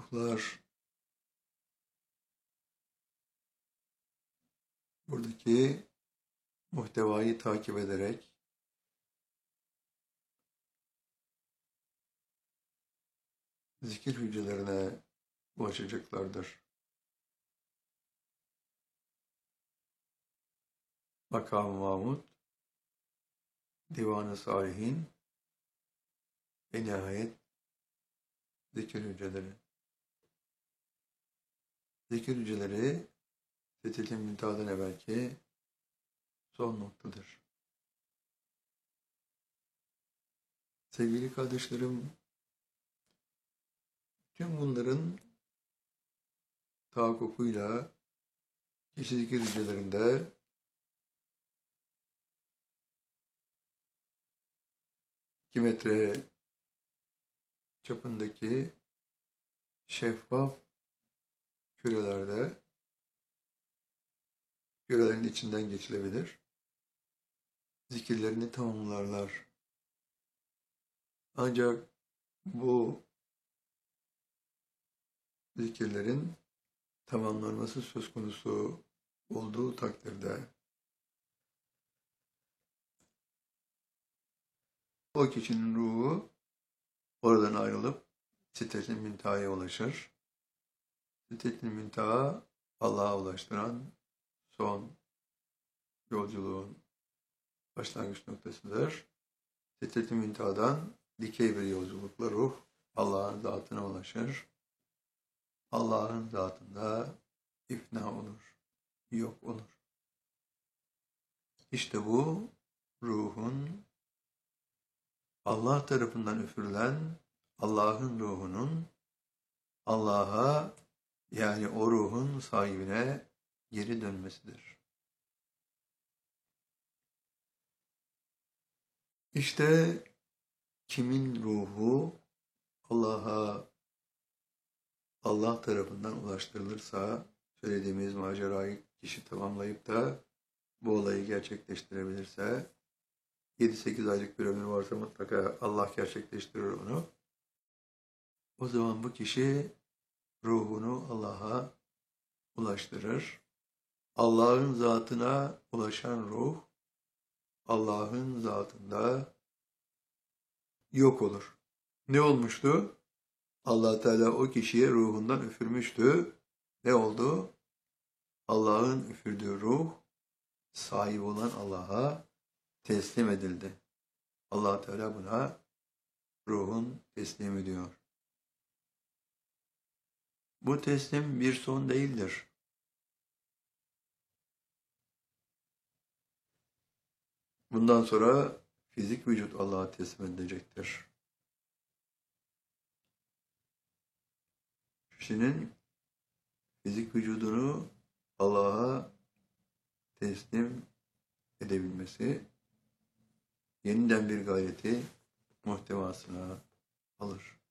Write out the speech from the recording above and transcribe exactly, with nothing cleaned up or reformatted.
ruhlar buradaki muhtevayı takip ederek zikir hücrelerine ulaşacaklardır. Makam-ı Mahmud, Divan-ı Salihin ve nihayet zikir hücreleri. Zikir hücreleri Siddetül Münteha'dan evvelki son noktadır. Sevgili kardeşlerim, tüm bunların tahakkukuyla kişi zikir hücrelerinde iki metre çapındaki şeffaf kürelerde kürelerin içinden geçilebilir. Zikirlerini tamamlarlar. Ancak bu zikirlerin tamamlanması söz konusu olduğu takdirde o kişinin ruhu oradan ayrılıp Siddetül Münteha'ya ulaşır. Siddetül Münteha Allah'a ulaştıran son yolculuğun başlangıç noktasıdır. Siddetül Münteha'dan dikey bir yolculukla ruh Allah'ın zatına ulaşır. Allah'ın zatında ifna olur, yok olur. İşte bu ruhun Allah tarafından üfürülen Allah'ın ruhunun Allah'a, yani o ruhun sahibine geri dönmesidir. İşte kimin ruhu Allah'a Allah tarafından ulaştırılırsa, söylediğimiz macerayı kişi tamamlayıp da bu olayı gerçekleştirebilirse, yedi sekiz aylık bir ömür varsa mutlaka Allah gerçekleştirir onu. O zaman bu kişi ruhunu Allah'a ulaştırır. Allah'ın zatına ulaşan ruh, Allah'ın zatında yok olur. Ne olmuştu? Allah Teala o kişiye ruhundan üfürmüştü. Ne oldu? Allah'ın üfürdüğü ruh, sahip olan Allah'a teslim edildi. Allah Teala buna ruhun teslim ediyor. Bu teslim bir son değildir. Bundan sonra fizik vücut Allah'a teslim edilecektir. Kişinin fizik vücudunu Allah'a teslim edebilmesi yeniden bir gayreti muhtevasına alır.